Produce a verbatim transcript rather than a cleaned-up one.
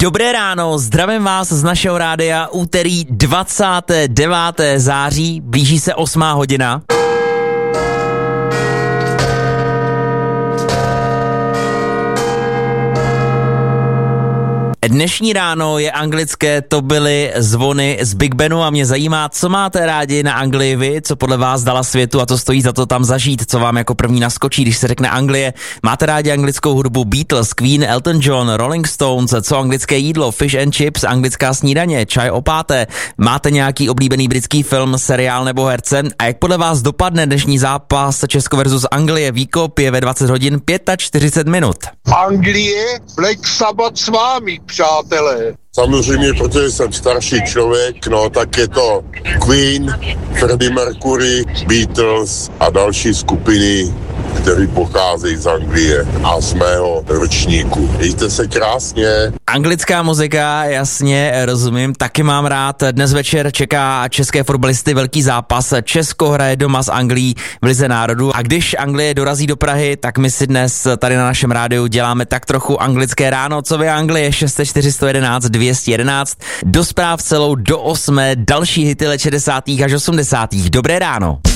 Dobré ráno, zdravím vás z našeho rádia, úterý dvacátého devátého září, blíží se osmá hodina. Dnešní ráno je anglické, to byly zvony z Big Benu a mě zajímá, co máte rádi na Anglii vy, co podle vás dala světu a to stojí za to tam zažít, co vám jako první naskočí, když se řekne Anglie. Máte rádi anglickou hudbu Beatles, Queen, Elton John, Rolling Stones, co anglické jídlo, fish and chips, anglická snídaně, čaj o páté, máte nějaký oblíbený britský film, seriál nebo herce a jak podle vás dopadne dnešní zápas Česko versus Anglie, výkop je ve dvacet hodin čtyřicet pět minut. Anglie, Black Sabbath s vámi, přátelé. Samozřejmě, protože jsem starší člověk, no tak je to Queen, Freddie Mercury, Beatles a další skupiny, které pocházejí z Anglie a z mého ročníku. Mějte se krásně. Anglická muzika, jasně, rozumím, taky mám rád. Dnes večer čeká české fotbalisty velký zápas. Česko hraje doma s Anglií v Lize národů a když Anglie dorazí do Prahy, tak my si dnes tady na našem rádiu děláme tak trochu anglické ráno. Co vy Anglie? šest čtyři jedna jedna dvě jedna jedna. Do zpráv celou do osmé, další hity let šedesátých až osmdesátých. Dobré ráno.